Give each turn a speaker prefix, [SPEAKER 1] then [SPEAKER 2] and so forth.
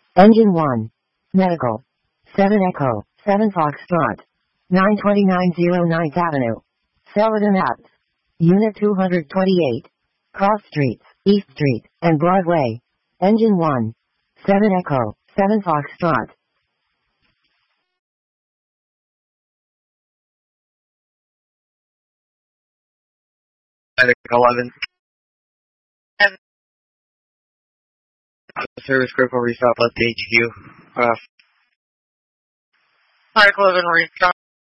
[SPEAKER 1] Engine 1. Medical. 7 Echo, 7 Foxtrot. 929 09th Avenue. Celadon Ave. Unit 228. Cross Streets, East Street, and Broadway. Engine 1. 7 Echo, 7 Foxtrot.
[SPEAKER 2] Medic 11. Service group will restop at the HQ. Medic 11 restop.